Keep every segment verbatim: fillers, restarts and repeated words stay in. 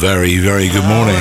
very, very good morning.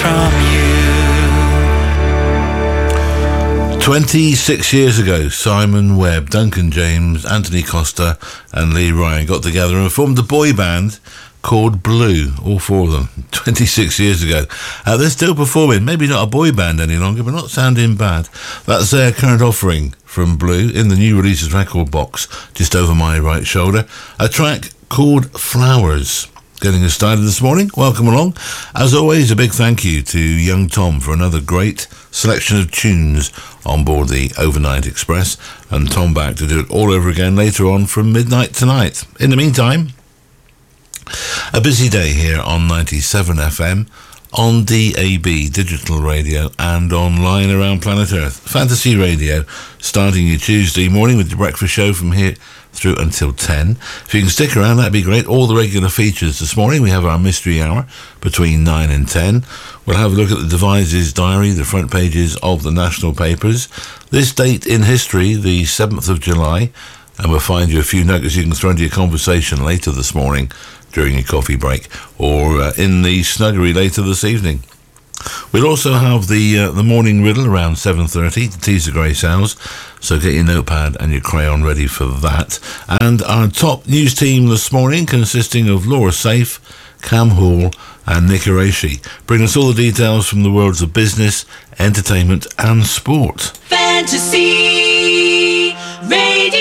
twenty-six years ago, Simon Webb, Duncan James, Anthony Costa and Lee Ryan got together and formed a boy band called Blue, all four of them, twenty-six years ago. Uh, they're still performing, maybe not a boy band any longer, but not sounding bad. That's their current offering from Blue in the new releases record box, just over my right shoulder. A track called Flowers. Getting us started this morning. Welcome along. As always, a big thank you to young Tom for another great selection of tunes on board the Overnight Express, and Tom back to do it all over again later on from midnight tonight. In the meantime, a busy day here on ninety-seven F M, on D A B digital radio and online around planet Earth. Fantasy Radio starting your Tuesday morning with the breakfast show from here through until ten. If you can stick around, that'd be great. All the regular features this morning. We have our mystery hour between nine and ten. We'll have a look at the Devices Diary, the front pages of the national papers. This date in history, the seventh of July, and we'll find you a few nuggets you can throw into your conversation later this morning during your coffee break, or uh, in the snuggery later this evening. We'll also have the uh, the morning riddle around seven thirty, the teaser grey sounds, so get your notepad and your crayon ready for that. And our top news team this morning, consisting of Laura Safe, Cam Hall and Nick Arashi, bring us all the details from the worlds of business, entertainment and sport. Fantasy Radio.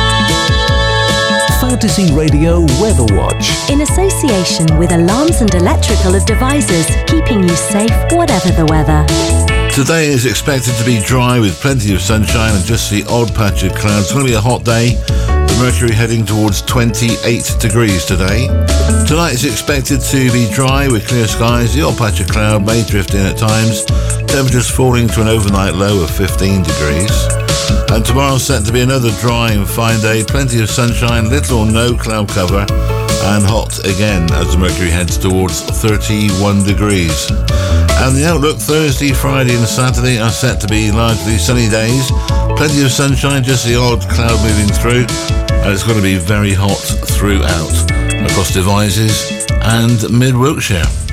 Fantasy Radio Weather Watch. In association with Alarms and Electrical Devices, keeping you safe whatever the weather. Today is expected to be dry with plenty of sunshine and just the odd patch of clouds. It's going to be a hot day. The mercury heading towards twenty-eight degrees today. Tonight is expected to be dry with clear skies. The odd patch of cloud may drift in at times. Temperatures falling to an overnight low of fifteen degrees. And tomorrow's set to be another dry and fine day. Plenty of sunshine, little or no cloud cover, and hot again as the mercury heads towards thirty-one degrees. And the outlook Thursday, Friday and Saturday are set to be largely sunny days. Plenty of sunshine, just the odd cloud moving through, and it's going to be very hot throughout across Devizes and mid-Wiltshire.